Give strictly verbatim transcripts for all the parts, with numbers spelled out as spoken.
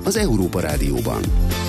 az Európa Rádióban.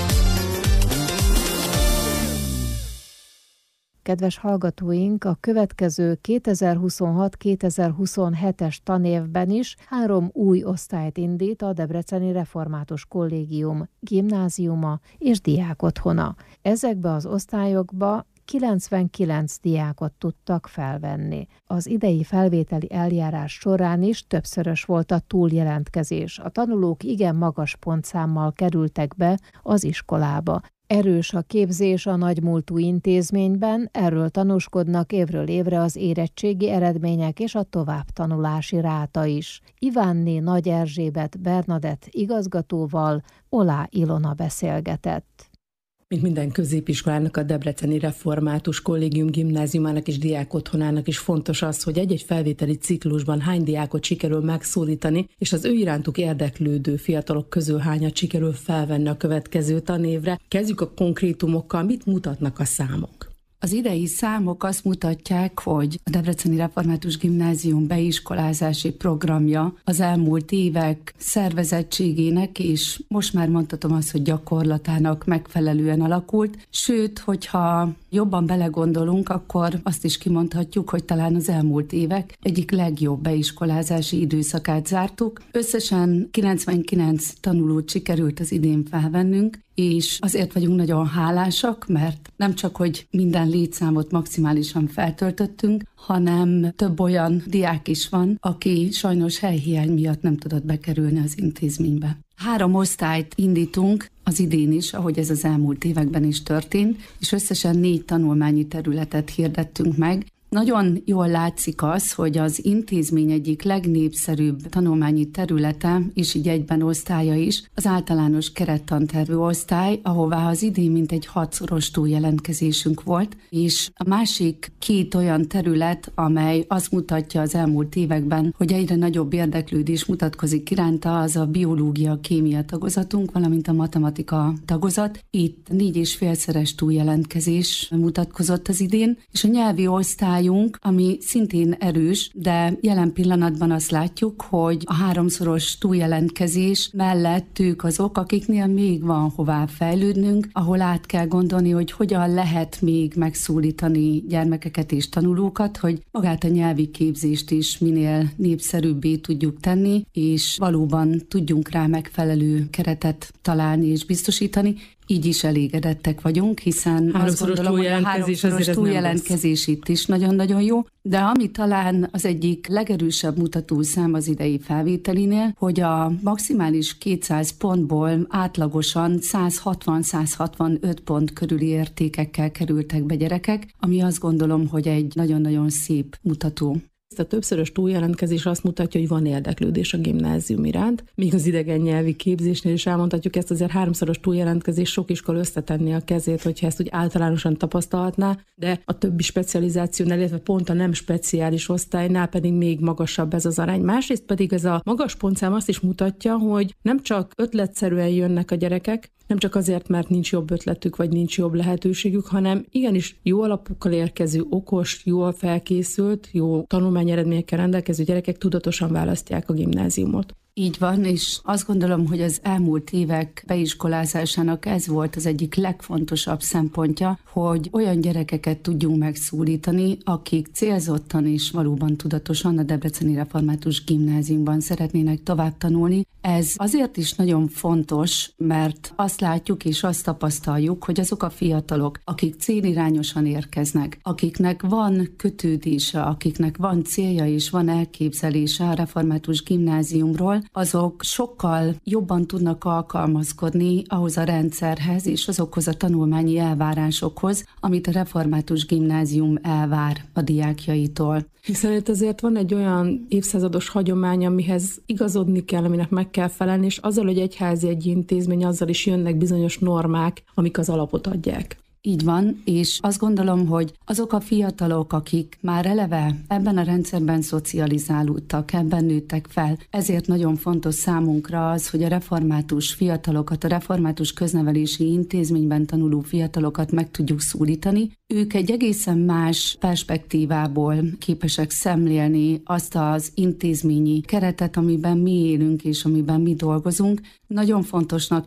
Kedves hallgatóink, a következő kétezer-huszonhat kétezer-huszonhetes tanévben is három új osztályt indít a Debreceni Református Kollégium gimnáziuma és diákotthona. Ezekbe az osztályokba kilencvenkilenc diákot tudtak felvenni. Az idei felvételi eljárás során is többszörös volt a túljelentkezés. A tanulók igen magas pontszámmal kerültek be az iskolába. Erős a képzés a nagymúltú intézményben, erről tanúskodnak évről évre az érettségi eredmények és a továbbtanulási ráta is. Ivánné Nagy Erzsébet Bernadett igazgatóval Olá Ilona beszélgetett. Mint minden középiskolának, a Debreceni Református Kollégium gimnáziumának és diákotthonának is fontos az, hogy egy-egy felvételi ciklusban hány diákot sikerül megszólítani, és az ő irántuk érdeklődő fiatalok közül hányat sikerül felvenni a következő tanévre. Kezdjük a konkrétumokkal, mit mutatnak a számok? Az idei számok azt mutatják, hogy a Debreceni Református Gimnázium beiskolázási programja az elmúlt évek szervezettségének és most már mondhatom azt, hogy gyakorlatának megfelelően alakult, sőt, hogyha jobban belegondolunk, akkor azt is kimondhatjuk, hogy talán az elmúlt évek egyik legjobb beiskolázási időszakát zártuk. Összesen kilencvenkilenc tanulót sikerült az idén felvennünk, és azért vagyunk nagyon hálásak, mert nem csak, hogy minden létszámot maximálisan feltöltöttünk, hanem több olyan diák is van, aki sajnos helyhiány miatt nem tudott bekerülni az intézménybe. Három osztályt indítunk az idén is, ahogy ez az elmúlt években is történt, és összesen négy tanulmányi területet hirdettünk meg. Nagyon jól látszik az, hogy az intézmény egyik legnépszerűbb tanulmányi területe, és így egyben osztálya is, az általános kerettantervű osztály, ahová az idén mintegy hatszoros túljelentkezésünk volt, és a másik két olyan terület, amely azt mutatja az elmúlt években, hogy egyre nagyobb érdeklődés mutatkozik iránta, az a biológia, kémia tagozatunk, valamint a matematika tagozat. Itt négy és félszeres túljelentkezés mutatkozott az idén, és a nyelvi osztály, ami szintén erős, de jelen pillanatban azt látjuk, hogy a háromszoros túljelentkezés mellett ők azok, akiknél még van hová fejlődnünk, ahol át kell gondolni, hogy hogyan lehet még megszólítani gyermekeket és tanulókat, hogy magát a nyelvi képzést is minél népszerűbbé tudjuk tenni, és valóban tudjunk rá megfelelő keretet találni és biztosítani. Így is elégedettek vagyunk, hiszen azt gondolom, hogy a háromszoros túljelentkezés itt is nagyon-nagyon jó, de ami talán az egyik legerősebb mutatószám az idei felvételinél, hogy a maximális kétszáz pontból átlagosan száz hatvan száz hatvanöt pont körüli értékekkel kerültek be gyerekek, ami azt gondolom, hogy egy nagyon-nagyon szép mutató. A többszörös túljelentkezés azt mutatja, hogy van érdeklődés a gimnázium iránt. Még az idegen nyelvi képzésnél is elmondhatjuk ezt, azért háromszoros túljelentkezés sok iskola összetenni a kezét, hogyha ezt úgy általánosan tapasztalhatná, de a többi specializációnál, illetve pont a nem speciális osztálynál pedig még magasabb ez az arány. Másrészt pedig ez a magas pontszám azt is mutatja, hogy nem csak ötletszerűen jönnek a gyerekek, nem csak azért, mert nincs jobb ötletük, vagy nincs jobb lehetőségük, hanem igenis jó alapokkal érkező, okos, jól felkészült, jó tanulmányeredményekkel rendelkező gyerekek tudatosan választják a gimnáziumot. Így van, és azt gondolom, hogy az elmúlt évek beiskolázásának ez volt az egyik legfontosabb szempontja, hogy olyan gyerekeket tudjunk megszólítani, akik célzottan és valóban tudatosan a Debreceni Református Gimnáziumban szeretnének tovább tanulni. Ez azért is nagyon fontos, mert azt látjuk és azt tapasztaljuk, hogy azok a fiatalok, akik célirányosan érkeznek, akiknek van kötődése, akiknek van célja és van elképzelése a Református Gimnáziumról, azok sokkal jobban tudnak alkalmazkodni ahhoz a rendszerhez és azokhoz a tanulmányi elvárásokhoz, amit a Református Gimnázium elvár a diákjaitól. Hiszen itt azért van egy olyan évszázados hagyomány, amihez igazodni kell, aminek meg kell felelni, és azzal, hogy egyházi egy intézmény, azzal is jönnek bizonyos normák, amik az alapot adják. Így van, és azt gondolom, hogy azok a fiatalok, akik már eleve ebben a rendszerben szocializálódtak, ebben nőttek fel, ezért nagyon fontos számunkra az, hogy a református fiatalokat, a református köznevelési intézményben tanuló fiatalokat meg tudjuk szólítani. Ők egy egészen más perspektívából képesek szemlélni azt az intézményi keretet, amiben mi élünk és amiben mi dolgozunk. Nagyon fontosnak